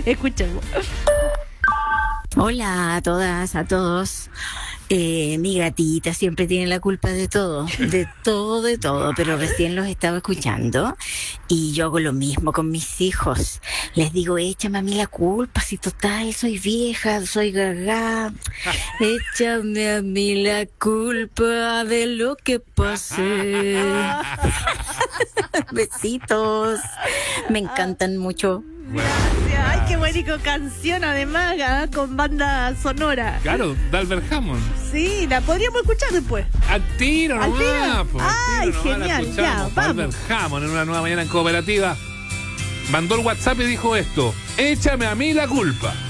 Escuchemos. Hola a todas, a todos. Mi gatita siempre tiene la culpa de todo, pero recién los estaba escuchando y yo hago lo mismo con mis hijos. Les digo, échame a mí la culpa, si total soy vieja, soy gaga. Échame a mí la culpa de lo que pasé. Besitos, me encantan mucho. Gracias. Ay, qué bonita canción, además, con banda sonora. Claro, Dalbert Hammond. Sí, la podríamos escuchar después. Al tiro ¿Al nomás, tiro? po, al Ay, tiro nomás la genial, escuchamos. ya, vamos. Dalbert Hammond en una nueva mañana en Cooperativa mandó el WhatsApp y dijo esto: échame a mí la culpa.